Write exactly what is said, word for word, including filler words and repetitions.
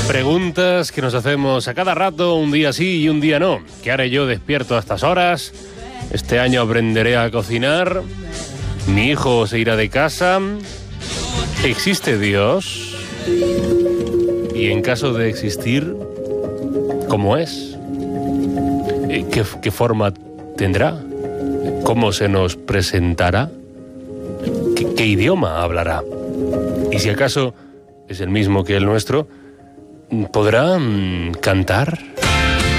Preguntas que nos hacemos a cada rato, un día sí y un día no. ¿Qué haré yo despierto a estas horas? ¿Este año aprenderé a cocinar? ¿Mi hijo se irá de casa? ¿Existe Dios? Y en caso de existir, ¿cómo es? ¿Qué, qué forma tendrá? ¿Cómo se nos presentará? ¿Qué, qué idioma hablará? Y si acaso es el mismo que el nuestro, ¿podrá mm, cantar?